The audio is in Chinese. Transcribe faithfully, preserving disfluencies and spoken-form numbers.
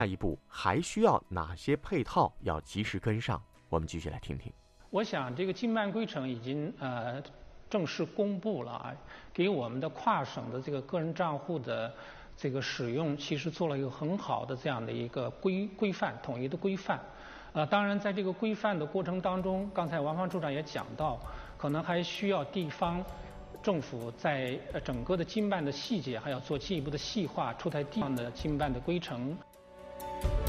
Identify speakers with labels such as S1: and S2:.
S1: 下一步还需要哪些配套要及时跟上？我们继续来听听。
S2: 我想这个经办规程已经呃正式公布了啊，给我们的跨省的这个个人账户的这个使用，其实做了一个很好的这样的一个规规范，统一的规范。呃，当然在这个规范的过程当中，刚才王方处长也讲到，可能还需要地方政府在呃整个的经办的细节还要做进一步的细化，出台地方的经办的规程。